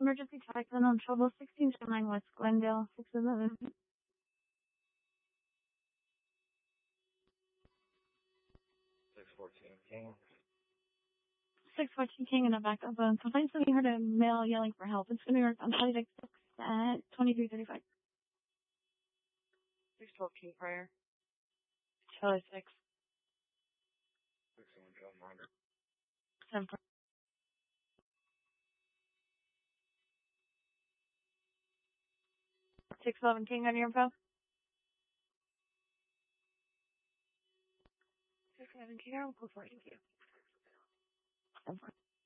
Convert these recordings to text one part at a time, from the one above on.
Emergency taxman on trouble 1609 West Glendale, 611. 614 King. 614 King in a backup zone. Complaints that we heard a male yelling for help. It's going to be on Holiday 6 at 2335. 612 King prior. Charlie 6. 61 John Margaret. 7. 611 King on your info. 611 King, I'll go for it. Thank you. 7.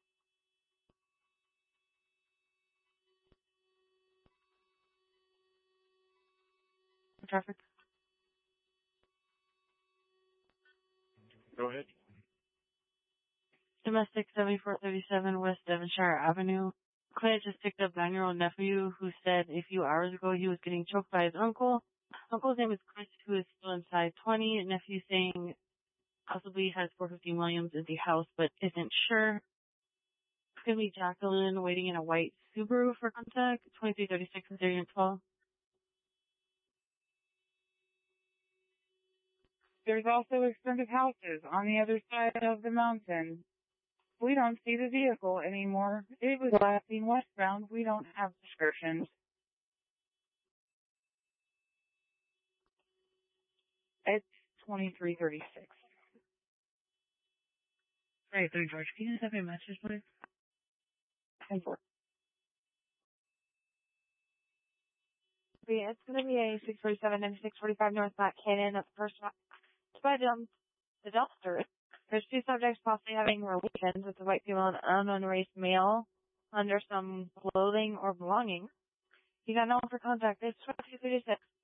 Traffic. Go ahead. Domestic 7437 West Devonshire Avenue. Client just picked up 9-year-old nephew who said a few hours ago he was getting choked by his uncle. Uncle's name is Chris, who is still inside 20. Nephew saying possibly has 450 Williams at the house, but isn't sure. It's going to be Jacqueline waiting in a white Subaru for contact. 2336 and 3012. There's also expensive houses on the other side of the mountain. We don't see the vehicle anymore. It was last seen westbound. We don't have descriptions. It's 2336. Right, 3 George. Can you just have me a message, please? 10-4. Yeah, it's going to be a 647 and 645 North Matt Cannon at the first one. It's by the dumpster. There's 2 subjects possibly having relations with the white female and unknown race male under some clothing or belongings. You got no one for contact. It's 2236.